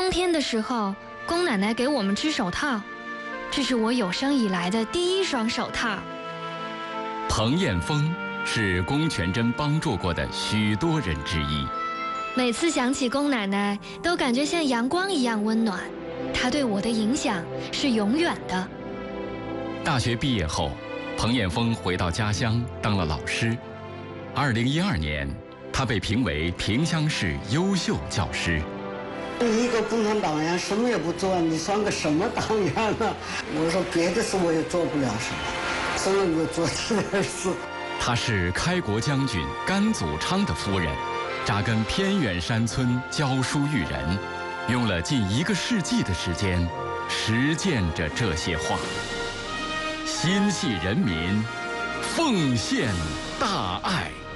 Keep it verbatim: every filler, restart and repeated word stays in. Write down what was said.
冬天的时候，宫奶奶给我们织手套，这是我有生以来的第一双手套。 彭艳枫是龚全珍帮助过的许多人之一。 每次想起龚奶奶，都感觉像阳光一样温暖。她对我的影响是永远的。 大学毕业后，彭艳枫回到家乡当了老师。二零一二年，她被评为萍乡市优秀教师。 你一个共产党员什么也不做，你算个什么党员呢？我说别的事我也做不了什么，只能够做这点事。 她是开国将军甘祖昌的夫人，扎根偏远山村教书育人，用了近一个世纪的时间，实践着这些话。心系人民，奉献大爱。